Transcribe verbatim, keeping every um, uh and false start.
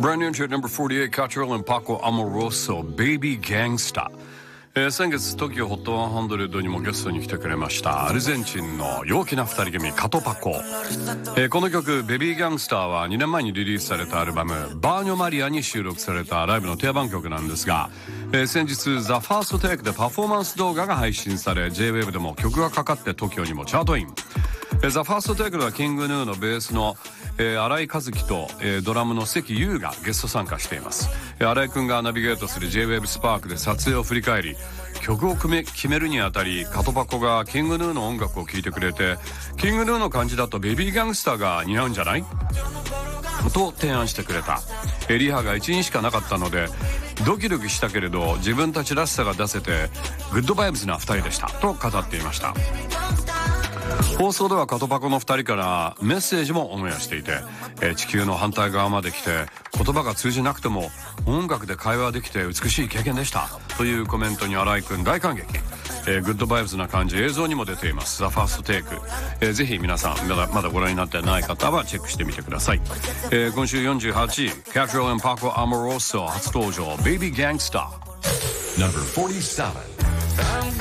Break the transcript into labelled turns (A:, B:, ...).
A: Brand new to number forty-eight, Cottrell and Paco Amoroso, Baby Gangsta。えー、先月 トキオ ホットひゃくにもゲストに来てくれましたアルゼンチンの陽気な二人組カトパコ、えー、この曲ベビーギャングスターはにねんまえにリリースされたアルバムバーニョマリアに収録されたライブの定番曲なんですが、えー、先日 The First Take でパフォーマンス動画が配信され J-ウェーブ でも曲がかかって トキオ にもチャートイン。えー、The First Take ではキングヌーのベースのえー、新井和樹と、えー、ドラムの関優がゲスト参加しています。えー、新井くんがナビゲートする J-ウェーブ スパークで撮影を振り返り、曲を決め、決めるにあたりカトパコがキングヌーの音楽を聴いてくれて、キングヌーの感じだとベビーギャングスターが似合うんじゃないと提案してくれた。えー、リハがいちにんしかなかったのでドキドキしたけれど自分たちらしさが出せてグッドバイブスなふたりでしたと語っていました。放送ではカトパコのふたりからメッセージもオンエアしていて、えー、地球の反対側まで来て言葉が通じなくても音楽で会話できて美しい経験でしたというコメントに新井くん大感激。えー、グッドバイブスな感じ映像にも出ています The First Take、えー、ぜひ皆さんまだまだご覧になってない方はチェックしてみてください。えー、今週よんじゅうはちい Cottrell and Paco Amoroso 初登場 Baby Gangsta
B: ナンバーよんじゅうなな